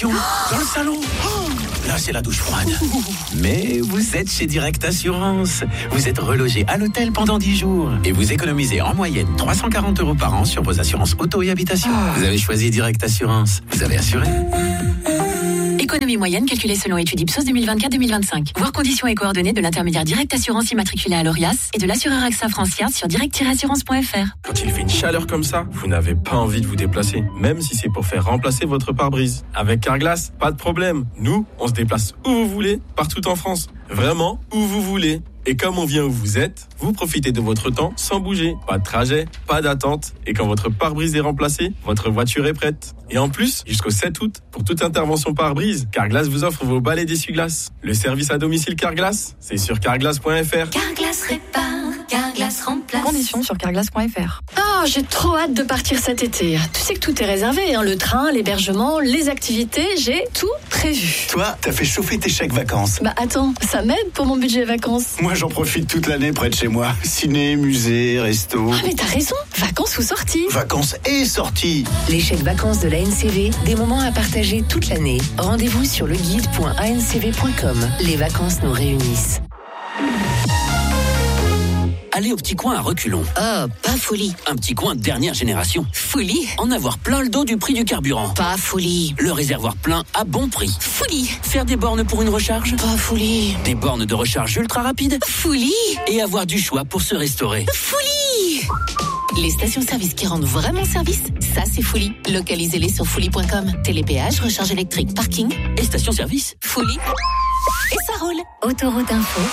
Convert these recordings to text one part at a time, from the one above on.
Dans le salon. Là, c'est la douche froide. Mais vous êtes chez Direct Assurance. Vous êtes relogé à l'hôtel pendant 10 jours. Et vous économisez en moyenne 340 € par an sur vos assurances auto et habitation. Vous avez choisi Direct Assurance. Vous avez assuré. Économie moyenne calculée selon étude Ipsos 2024-2025. Voir conditions et coordonnées de l'intermédiaire Direct Assurance immatriculé à l'ORIAS et de l'assureur AXA Francia sur direct-assurance.fr. Quand il fait une chaleur comme ça, vous n'avez pas envie de vous déplacer, même si c'est pour faire remplacer votre pare-brise. Avec Carglass, pas de problème. Nous, on se déplace où vous voulez, partout en France. Vraiment, où vous voulez. Et comme on vient où vous êtes, vous profitez de votre temps sans bouger. Pas de trajet, pas d'attente. Et quand votre pare-brise est remplacé, votre voiture est prête. Et en plus, jusqu'au 7 août, pour toute intervention pare-brise, Carglass vous offre vos balais d'essuie-glace. Le service à domicile Carglass, c'est sur carglass.fr. Carglass répare, Carglass remplace. Conditions sur carglass.fr. Oh, j'ai trop hâte de partir cet été. Tu sais que tout est réservé, hein, le train, l'hébergement, les activités, j'ai tout prévu. Toi, t'as fait chauffer tes chèques vacances. Bah attends, ça m'aide pour mon budget vacances. Moi, j'en profite toute l'année près de chez moi. Ciné, musée, resto. Ah mais t'as raison, vacances ou sorties. Vacances et sorties. Les chèques vacances de l'ANCV, des moments à partager toute l'année. Rendez-vous sur leguide.ancv.com. Les vacances nous réunissent. Aller au petit coin à reculons. Oh, pas folie. Un petit coin dernière génération. Folie. En avoir plein le dos du prix du carburant. Pas folie. Le réservoir plein à bon prix. Folie. Faire des bornes pour une recharge. Pas folie. Des bornes de recharge ultra rapide. Folie. Et avoir du choix pour se restaurer. Folie. Les stations-service qui rendent vraiment service, ça c'est folie. Localisez-les sur folie.com. Télépéage, recharge électrique, parking et station-service. Folie. Et ça roule. Autoroute Info.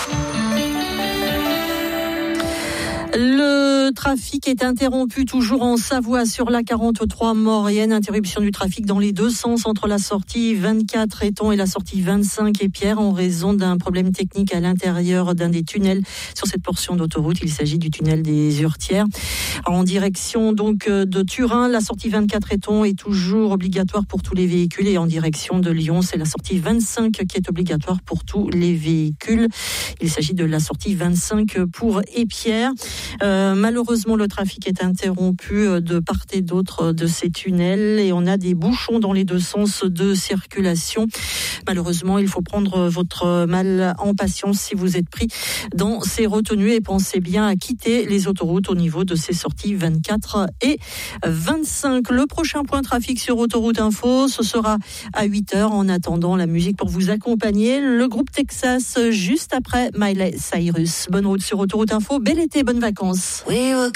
Le trafic est interrompu toujours en Savoie sur la 43 Maurienne. Interruption du trafic dans les deux sens entre la sortie 24 Éton et la sortie 25 Épierre en raison d'un problème technique à l'intérieur d'un des tunnels sur cette portion d'autoroute. Il s'agit du tunnel des Hurtières. En direction donc de Turin, la sortie 24 Éton est toujours obligatoire pour tous les véhicules et en direction de Lyon, c'est la sortie 25 qui est obligatoire pour tous les véhicules. Il s'agit de la sortie 25 pour Épierre. Malheureusement, le trafic est interrompu de part et d'autre de ces tunnels et on a des bouchons dans les deux sens de circulation. Malheureusement, il faut prendre votre mal en patience si vous êtes pris dans ces retenues et pensez bien à quitter les autoroutes au niveau de ces sorties 24 et 25. Le prochain point trafic sur Autoroute Info, ce sera à 8h. En attendant, la musique pour vous accompagner. Le groupe Texas, juste après Miley Cyrus. Bonne route sur Autoroute Info. Bel été, bonnes vacances. We were